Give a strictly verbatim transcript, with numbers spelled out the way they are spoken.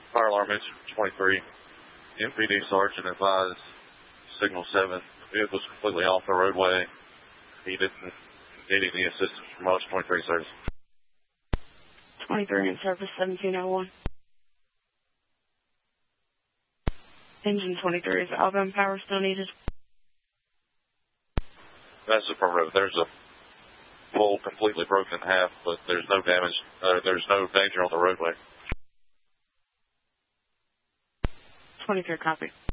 Fire alarm engine twenty-three. M P D sergeant advised signal seven. The vehicle was completely off the roadway. He didn't need any assistance from us. twenty-three service. twenty-three in service, seventeen oh one. Engine twenty-three, is outbound power still needed? That's affirmative. There's a pole completely broken in half, but there's no damage. Uh, there's no danger on the roadway. twenty-three, copy.